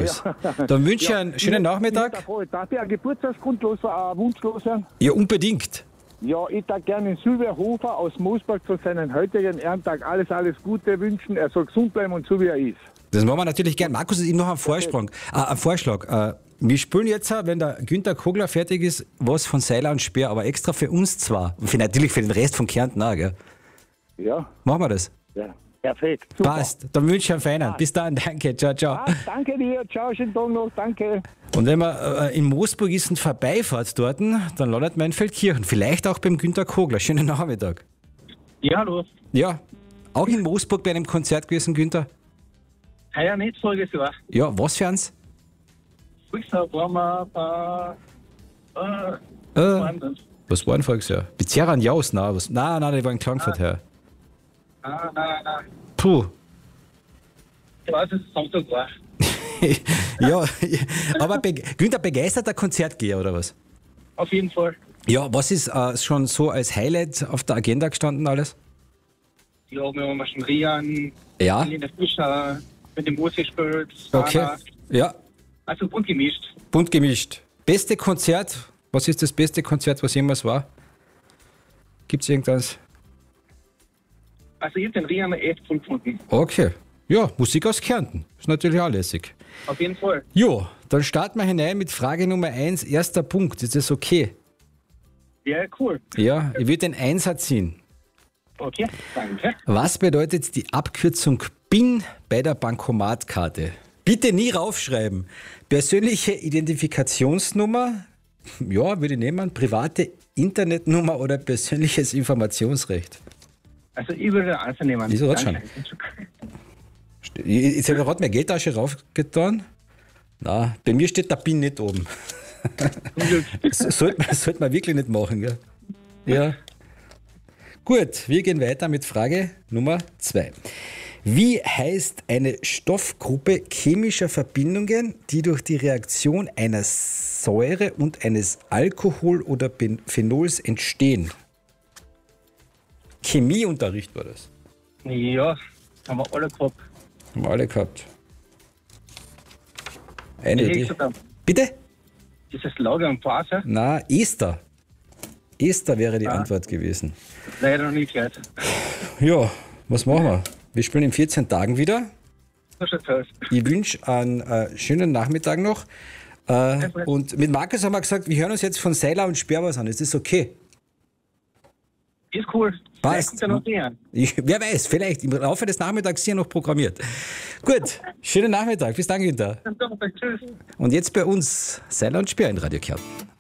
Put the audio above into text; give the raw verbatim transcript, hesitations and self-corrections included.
Markus. Dann wünsche ich Ja, einen schönen ich- Nachmittag. Ich darf, darf ich einen Geburtstagsgrund los, einen Wunsch loswerden? Ja, unbedingt. Ja, ich darf gerne Silvia Hofer aus Moosberg zu seinem heutigen Ehrentag alles, alles Gute wünschen. Er soll gesund bleiben und so wie er ist. Das machen wir natürlich gern. Markus, ich noch einen Vorschlag. Äh, einen Vorschlag. Äh, wir spielen jetzt, wenn der Günther Kogler fertig ist, was von Seiler und Speer, aber extra für uns zwar. Und für, natürlich für den Rest von Kärnten auch, gell? Ja, Machen wir das. ja. Perfekt. Super. Passt. Dann wünsche ich einen feinen. Bis dann. Danke. Ciao, ciao. Ah, danke dir. Ciao, schönen Tag noch. Danke. Und wenn man äh, in Moosburg ist und vorbeifahrt dort, dann landet man in Feldkirchen. Vielleicht auch beim Günther Kogler. Schönen Nachmittag. Ja, hallo. Ja. Auch in Moosburg bei einem Konzert gewesen, Günther? Heuer nicht voriges Jahr. Ja, was für eins? Voriges Jahr waren wir bei. Äh, Äh, waren das? was war denn voriges Jahr? Bizarran Jaus? Nein, was? Nein, nein, die waren in Klagenfurt her. Ah, nein, nein. Puh. Ich weiß, dass es Samstag war. Ja, aber be Günther, begeisterter Konzertgeher oder was? Auf jeden Fall. Ja, was ist äh, schon so als Highlight auf der Agenda gestanden alles? Ja, wir haben schon Rian, Ja. Linda Fischer, mit dem Musik gespielt. Okay. Anna. Ja, Also bunt gemischt. bunt gemischt. Beste Konzert? Was ist das beste Konzert, was jemals war? Gibt es irgendwas? Also ich habe den Rian echt cool gefunden. Okay. Ja, Musik aus Kärnten. Ist natürlich auch lässig. Auf jeden Fall. Jo, dann starten wir hinein mit Frage Nummer eins. Erster Punkt. Ist das okay? Ja, cool. Ja, ich würde den Einser ziehen. Okay, danke. Was bedeutet die Abkürzung B I N bei der Bankomatkarte? Bitte nie raufschreiben. Persönliche Identifikationsnummer, ja, würde ich nehmen, private Internetnummer oder persönliches Informationsrecht. Also ich würde eins nehmen. Wieso hat Danke. Jetzt habe ich gerade meine Geldtasche raufgetan. Na, bei mir steht der B I N nicht oben. Das sollte man, sollte man wirklich nicht machen, gell? Ja. Gut, wir gehen weiter mit Frage Nummer zwei. Wie heißt eine Stoffgruppe chemischer Verbindungen, die durch die Reaktion einer Säure und eines Alkohol- oder Ben- Phenols entstehen? Chemieunterricht war das. Ja, haben wir alle gehabt. Haben wir alle gehabt. Eine Ich Idee. hätte sogar Bitte? dieses Lager und Wasser Na, Ester. Ester wäre die Ah. Antwort gewesen. leider noch nicht gehört. Ja, was machen wir? Wir spielen in vierzehn Tagen wieder. So schaut's aus. Ich wünsche einen äh, schönen Nachmittag noch. Äh, und mit Markus haben wir gesagt, wir hören uns jetzt von Seiler und Speer was an. Ist das okay? Ist cool. Passt. Vielleicht kommt ja noch näher. Ich, wer weiß, vielleicht im Laufe des Nachmittags hier noch programmiert. Gut, schönen Nachmittag. Bis dann, Günther. Dann sagen wir Tschüss. Und jetzt bei uns Seiler und Speer in Radio Kärnten.